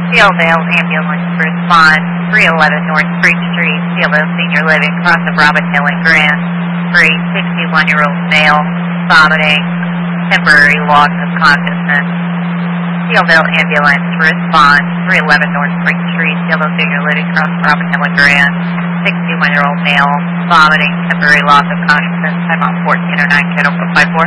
Sealville ambulance respond 311 North Spring Street, Sealville Senior Living, cross of Robin Hill and Grand Street, 61-year-old male, vomiting, temporary loss of consciousness. Sealville ambulance respond 311 North Spring Street, Sealville Senior Living, cross of Robin Hill and Grand, 61-year-old male, vomiting, temporary loss of consciousness, time on 1409, channel 454.